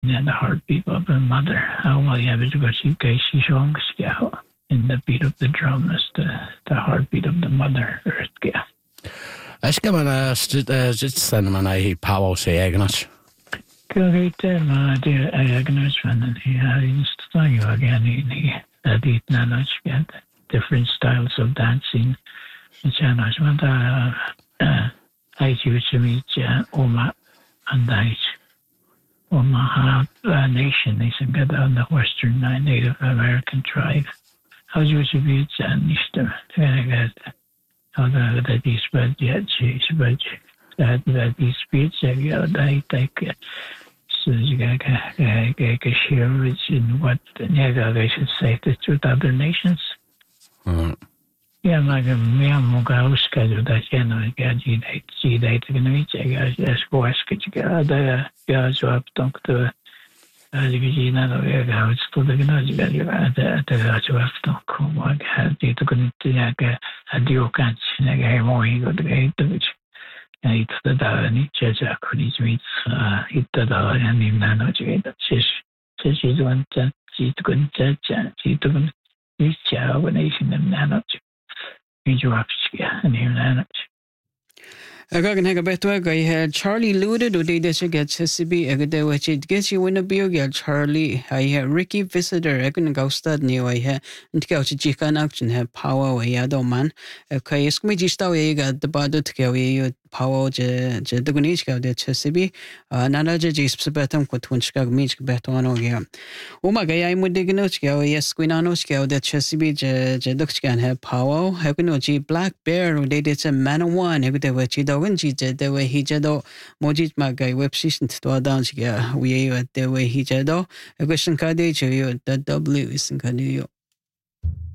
and the heartbeat of the mother. How well you have it because you guys strong scale. And the beat of the drum is the heartbeat of the mother earth. Yeah. Ska man sitten man ei Paavo se Agnes. Kyllä det Agnes men he installerar ju again i dit när different styles of dancing. Tjänar som I choose to meet Oma and Omaha Nation. They said on the Western Native American tribe. How you should be Nistam. How that is but yet she's but that is speech I take so you can share it in what they should say to other nations. Yeah, like me I'm going to schedule that G-Day to go ask it so up to Gina jag stod det jag så efter kom jag det kunde jag hade ju kanske jag är moi och det jag hittade där ni jag kunde ju hitta där en innan och det så det var inte det kunde det kunde inte och nej sen när vi ju uppskär en innan Agagan hega betwaga I Charlie Looted or did she get Chesapeake agade which it gets you win a biogal Charlie I had Ricky Visitor agan gaustad new I had and go to Jikan action have power way ado man okay skmiji staw ega the badut go you power je the gunishka de Chesapeake nana je betam ko tunchka mich betano ya umaga I would dignochka yes quinanochka de Chesapeake je duxkan have power hakunoji Black Bear or they did a man of one agade which the way he jado mojit magay web season to dance we the way he jado a question kade the W is in New York.